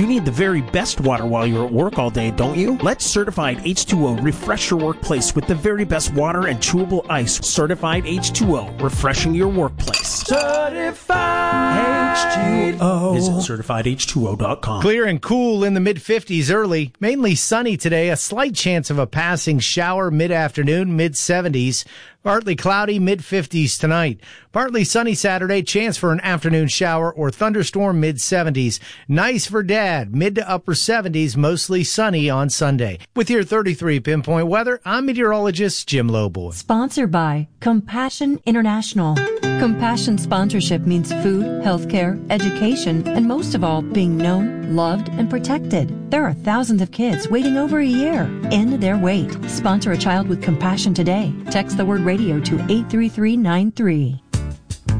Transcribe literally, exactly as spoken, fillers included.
You need the very best water while you're at work all day, don't you? Let Certified H two O refresh your workplace with the very best water and chewable ice. Certified H two O, refreshing your workplace. Certified H two O. Visit certified H two O dot com. Clear and cool in the mid-fifties early. Mainly sunny today. A slight chance of a passing shower mid-afternoon, mid-seventies. Partly cloudy, mid-fifties tonight. Partly sunny Saturday, chance for an afternoon shower or thunderstorm, mid-seventies. Nice for Dad, mid to upper seventies, mostly sunny on Sunday. With your thirty-three Pinpoint Weather, I'm meteorologist Jim Lowboy. Sponsored by Compassion International. Compassion sponsorship means food, healthcare, education, and most of all, being known, loved, and protected. There are thousands of kids waiting over a year. End their wait. Sponsor a child with compassion today. Text the word radio to eight three three nine three.